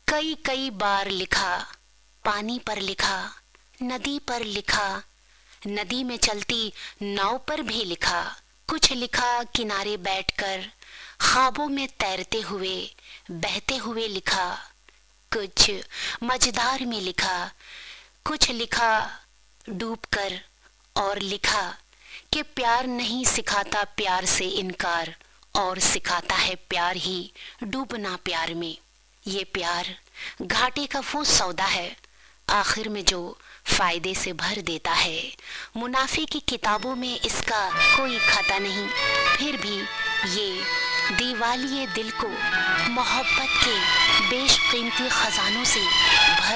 कई कई बार लिखा, पानी पर लिखा, नदी पर लिखा, नदी में चलती नाव पर भी लिखा। कुछ लिखा किनारे बैठकर, ख्वाबों में तैरते हुए, बहते हुए लिखा। कुछ मझधार में लिखा, कुछ लिखा डूबकर, और लिखा कि प्यार नहीं सिखाता प्यार से इनकार, और सिखाता है प्यार ही डूबना प्यार में। ये प्यार घाटे का वो सौदा है, आखिर में जो फायदे से भर देता है। मुनाफे की किताबों में इसका कोई खाता नहीं, फिर भी ये दीवालिए दिल को मोहब्बत के बेशकीमती खजानों से भर